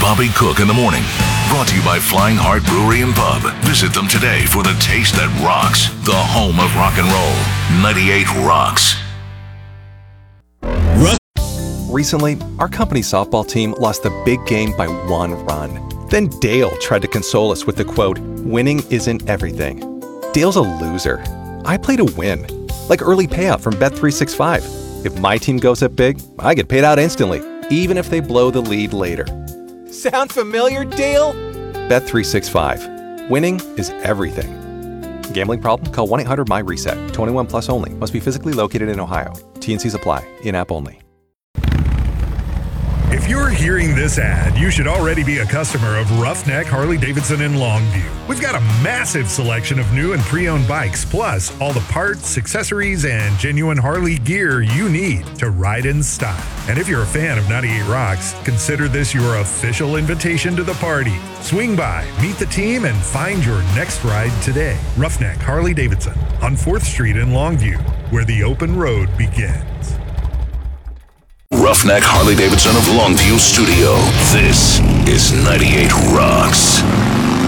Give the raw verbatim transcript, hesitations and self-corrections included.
Bobby Cook in the morning. Brought to you by Flying Heart Brewery and Pub. Visit them today for the taste that rocks. The home of rock and roll. ninety-eight Rocks. Recently, our company softball team lost the big game by one run. Then Dale tried to console us with the quote, "Winning isn't everything." Dale's a loser. I play to win. Like early payout from Bet three sixty-five. If my team goes up big, I get paid out instantly, even if they blow the lead later. Sound familiar, Dale? Bet three sixty-five. Winning is everything. Gambling problem? Call one eight hundred M Y reset. twenty-one plus only. Must be physically located in Ohio. T and Cs apply. In-app only. If you're hearing this ad, you should already be a customer of Roughneck Harley-Davidson in Longview. We've got a massive selection of new and pre-owned bikes, plus all the parts, accessories, and genuine Harley gear you need to ride in style. And if you're a fan of ninety-eight Rocks, consider this your official invitation to the party. Swing by, meet the team, and find your next ride today. Roughneck Harley-Davidson on fourth Street in Longview, where the open road begins. Roughneck Harley-Davidson of Longview Studio. This is ninety-eight Rocks.